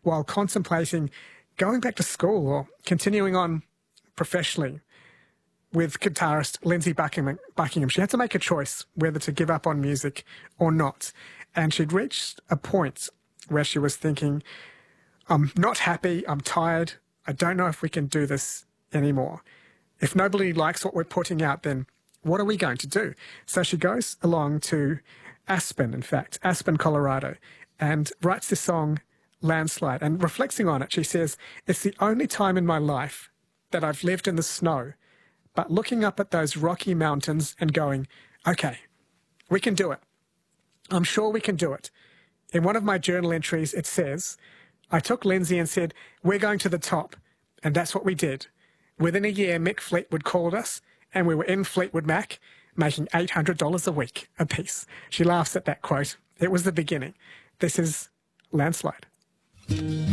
while contemplating going back to school or continuing on professionally with guitarist Lindsey Buckingham. She had to make a choice whether to give up on music or not. And she'd reached a point where she was thinking, I'm not happy, I'm tired, I don't know if we can do this anymore. If nobody likes what we're putting out, then what are we going to do? So she goes along to Aspen, Colorado, and writes this song, Landslide. And reflecting on it, she says, it's the only time in my life that I've lived in the snow, but looking up at those rocky mountains and going, okay, we can do it. I'm sure we can do it. In one of my journal entries, it says, I took Lindsey and said, we're going to the top. And that's what we did. Within a year, Mick Fleetwood called us and we were in Fleetwood Mac making $800 a week apiece. She laughs at that quote. It was the beginning. This is Landslide.